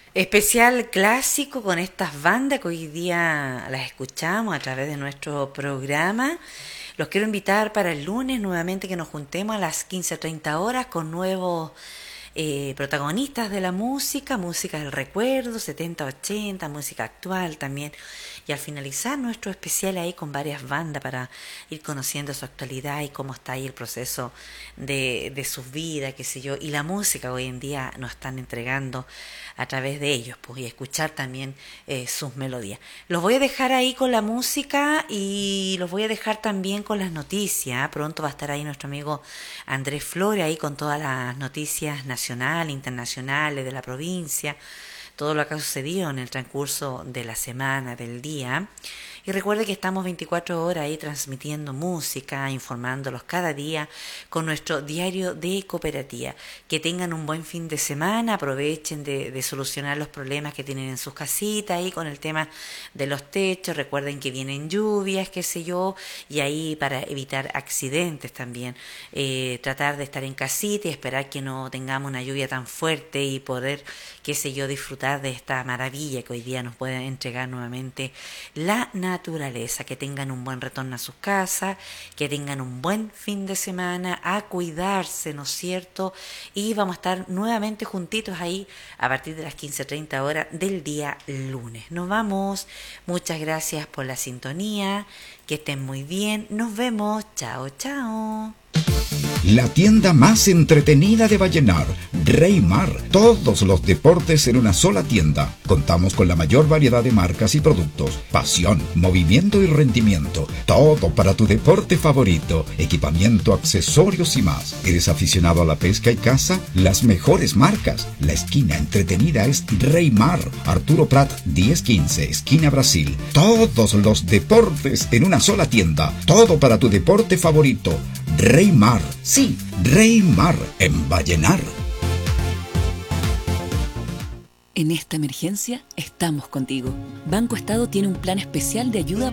Especial clásico con estas bandas que hoy día las escuchamos a través de nuestro programa. Los quiero invitar para el lunes nuevamente que nos juntemos a las 15:30 con nuevos protagonistas de la música, música del recuerdo, 70-80, música actual también. Y al finalizar nuestro especial ahí con varias bandas para ir conociendo su actualidad y cómo está ahí el proceso de sus vidas, qué sé yo, y la música hoy en día nos están entregando a través de ellos, pues, y escuchar también sus melodías. Los voy a dejar ahí con la música y los voy a dejar también con las noticias. Pronto va a estar ahí nuestro amigo Andrés Flores ahí con todas las noticias nacionales, internacionales de la provincia, todo lo que ha sucedido en el transcurso de la semana, del día. Y recuerde que estamos 24 horas ahí transmitiendo música, informándolos cada día con nuestro diario de cooperativa. Que tengan un buen fin de semana, aprovechen de solucionar los problemas que tienen en sus casitas ahí con el tema de los techos. Recuerden que vienen lluvias, qué sé yo, y ahí para evitar accidentes también. Tratar de estar en casita y esperar que no tengamos una lluvia tan fuerte y poder, qué sé yo, disfrutar de esta maravilla que hoy día nos puede entregar nuevamente la naturaleza. Que tengan un buen retorno a sus casas, que tengan un buen fin de semana, a cuidarse, ¿no es cierto? Y vamos a estar nuevamente juntitos ahí a partir de las 15:30 del día lunes. Nos vamos, muchas gracias por la sintonía, que estén muy bien, nos vemos, chao, chao. La tienda más entretenida de Vallenar, Reymar. Todos los deportes en una sola tienda. Contamos con la mayor variedad de marcas y productos. Pasión, movimiento y rendimiento. Todo para tu deporte favorito. Equipamiento, accesorios y más. ¿Eres aficionado a la pesca y caza? Las mejores marcas. La esquina entretenida es Reymar. Arturo Prat 1015, esquina Brasil. Todos los deportes en una sola tienda. Todo para tu deporte favorito. Reymar, sí, Reymar, en Vallenar. En esta emergencia estamos contigo. Banco Estado tiene un plan especial de ayuda